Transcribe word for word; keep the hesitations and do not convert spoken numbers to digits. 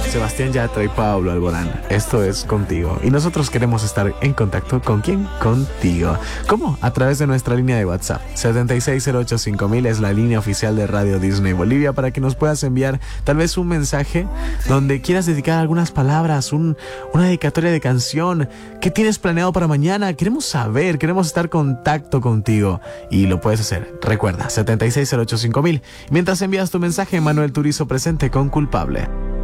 Sebastián Yatra y Pablo Alborán. Esto es Contigo. Y nosotros queremos estar en contacto con quién? Contigo. ¿Cómo? A través de nuestra línea de WhatsApp. setenta y seis cero ocho cinco mil es la línea oficial de Radio Disney Bolivia para que nos puedas enviar tal vez un mensaje donde quieras dedicar algunas palabras, un, una dedicatoria de canción. ¿Qué tienes planeado para mañana? Queremos saber, queremos estar en contacto contigo. Y lo puedes hacer. Recuerda, setenta y seis cero ocho cinco mil. Mientras envías tu mensaje, Manuel Turizo presente con Culpable.